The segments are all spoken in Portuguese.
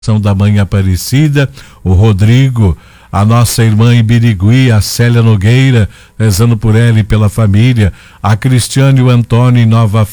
São da Mãe Aparecida, o Rodrigo, a nossa irmã em Birigui, a Célia Nogueira, rezando por ela e pela família, a Cristiane e o Antônio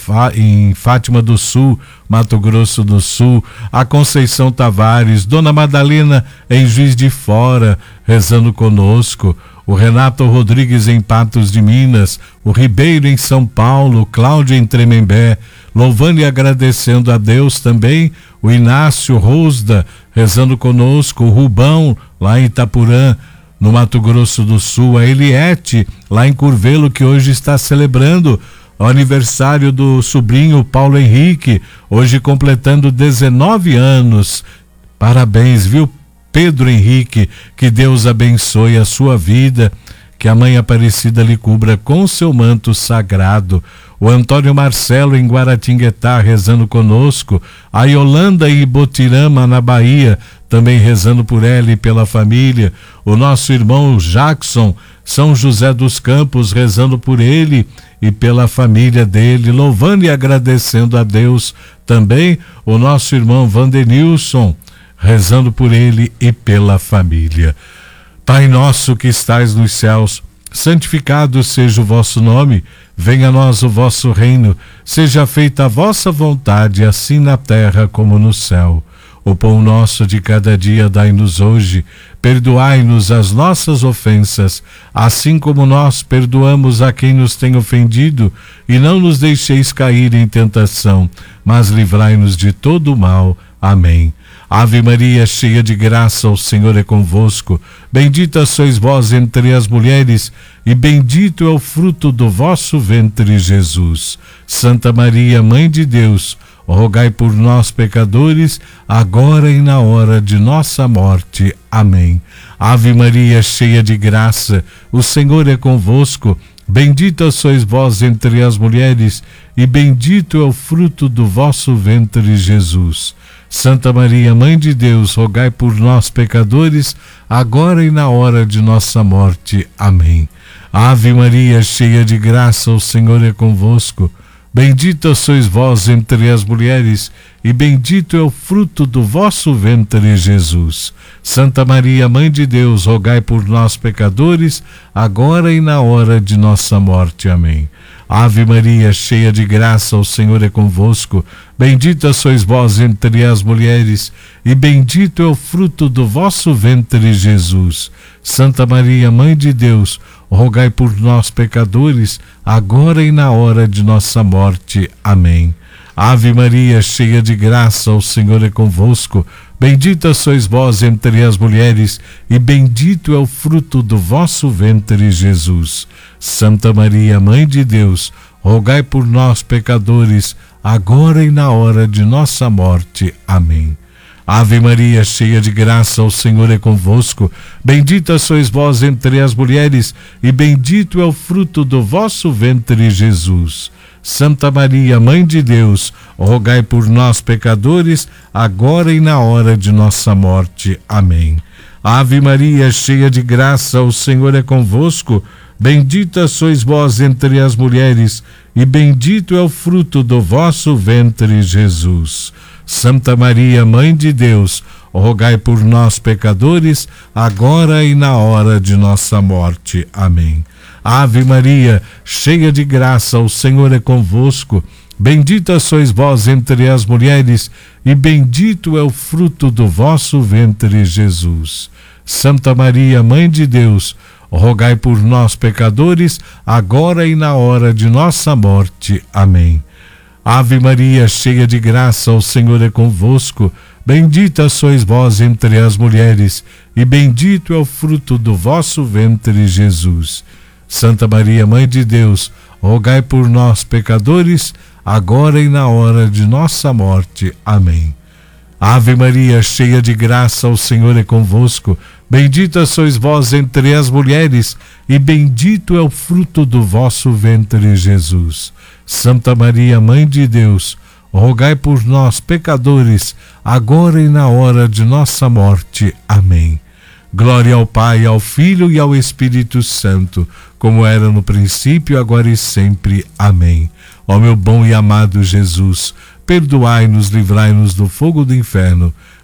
em Fátima do Sul, Mato Grosso do Sul, a Conceição Tavares, Dona Madalena em Juiz de Fora, rezando conosco, o Renato Rodrigues em Patos de Minas, o Ribeiro em São Paulo, Cláudia em Tremembé, louvando e agradecendo a Deus também, o Inácio Rosda rezando conosco, o Rubão lá em Itapurã, no Mato Grosso do Sul, a Eliette lá em Curvelo, que hoje está celebrando o aniversário do sobrinho Paulo Henrique, hoje completando 19 anos. Parabéns, viu, Pedro Henrique? Que Deus abençoe a sua vida, que a Mãe Aparecida lhe cubra com seu manto sagrado. O Antônio Marcelo em Guaratinguetá rezando conosco, a Yolanda em Botirama na Bahia também rezando por ela e pela família, o nosso irmão Jackson São José dos Campos rezando por ele e pela família dele, louvando e agradecendo a Deus também, o nosso irmão Vandenilson rezando por ele e pela família. Pai nosso que estais nos céus, santificado seja o vosso nome, venha a nós o vosso reino, seja feita a vossa vontade, assim na terra como no céu. O pão nosso de cada dia dai-nos hoje, perdoai-nos as nossas ofensas, assim como nós perdoamos a quem nos tem ofendido, e não nos deixeis cair em tentação, mas livrai-nos de todo o mal. Amém. Ave Maria, cheia de graça, o Senhor é convosco. Bendita sois vós entre as mulheres, e bendito é o fruto do vosso ventre, Jesus. Santa Maria, Mãe de Deus, rogai por nós, pecadores, agora e na hora de nossa morte. Amém. Ave Maria, cheia de graça, o Senhor é convosco. Bendita sois vós entre as mulheres, e bendito é o fruto do vosso ventre, Jesus. Santa Maria, Mãe de Deus, rogai por nós, pecadores, agora e na hora de nossa morte. Amém. Ave Maria, cheia de graça, o Senhor é convosco. Bendita sois vós entre as mulheres, e bendito é o fruto do vosso ventre, Jesus. Santa Maria, Mãe de Deus, rogai por nós, pecadores, agora e na hora de nossa morte. Amém. Ave Maria, cheia de graça, o Senhor é convosco. Bendita sois vós entre as mulheres, e bendito é o fruto do vosso ventre, Jesus. Santa Maria, Mãe de Deus, rogai por nós, pecadores, agora e na hora de nossa morte. Amém. Ave Maria, cheia de graça, o Senhor é convosco. Bendita sois vós entre as mulheres, e bendito é o fruto do vosso ventre, Jesus. Santa Maria, Mãe de Deus, rogai por nós, pecadores, agora e na hora de nossa morte. Amém. Ave Maria, cheia de graça, o Senhor é convosco. Bendita sois vós entre as mulheres, e bendito é o fruto do vosso ventre, Jesus. Santa Maria, Mãe de Deus, rogai por nós, pecadores, agora e na hora de nossa morte. Amém. Ave Maria, cheia de graça, o Senhor é convosco. Bendita sois vós entre as mulheres, e bendito é o fruto do vosso ventre, Jesus. Santa Maria, Mãe de Deus, rogai por nós, pecadores, agora e na hora de nossa morte. Amém. Ave Maria, cheia de graça, o Senhor é convosco. Bendita sois vós entre as mulheres, e bendito é o fruto do vosso ventre, Jesus. Santa Maria, Mãe de Deus, rogai por nós, pecadores, agora e na hora de nossa morte. Amém. Ave Maria, cheia de graça, o Senhor é convosco. Bendita sois vós entre as mulheres, e bendito é o fruto do vosso ventre, Jesus. Santa Maria, Mãe de Deus, rogai por nós, pecadores, agora e na hora de nossa morte. Amém. Ave Maria, cheia de graça, o Senhor é convosco. Bendita sois vós entre as mulheres, e bendito é o fruto do vosso ventre, Jesus. Santa Maria, Mãe de Deus, rogai por nós, pecadores, agora e na hora de nossa morte. Amém. Glória ao Pai, ao Filho e ao Espírito Santo, como era no princípio, agora e sempre. Amém. Ó meu bom e amado Jesus, perdoai-nos, livrai-nos do fogo do inferno,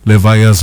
levai as